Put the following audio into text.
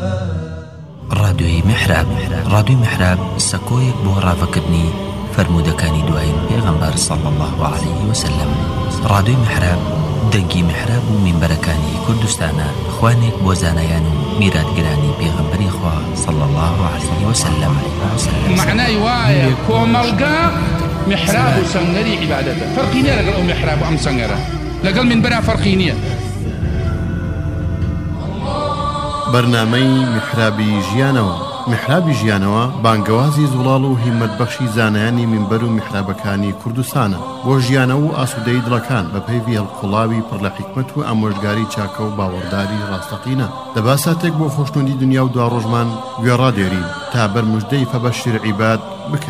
رادیۆی میحراب. رادیۆی میحراب سەکۆیەک بۆ ڕاوەکردنی فرمودەکانی دوایین پێغەمبەر صلی الله عليه وسلم. رادیۆی میحراب دەنگی میحراب و مینبەرەکانی کوردستانە، خوانێک بۆ زانایان و میراتگرانی پێغەمبەری خوا صلی الله عليه وسلم. معنای وایە کۆمەڵگا محراب و سەنگەری عیبادەتە. فەرقی نییە لەگەڵ ئەو محراب و ئەم سەنگەرە، لەگەڵ مینبەرە فەرقی نییە. بەرنامەی میحرابی ژیانەوە. میحرابی ژیانەوە بانگەوازی زوڵاڵ و هیمەتبەخشی زانایانی مینبەر و میحرابەکانی کوردستانە بۆ ژیانەوە و ئاسوودەی دڵەکان بە پەیوی هەڵقوڵاوی پڕ لە حیکمەت و ئامۆژگاری چاکە و باوەڕداری ڕاستەقینە. دەباساتێک بۆ خۆشنودی دنیا و دواڕۆژمان گوێڕادێرین تا بەرموژدەی فەبەشیر عیباد بکەین.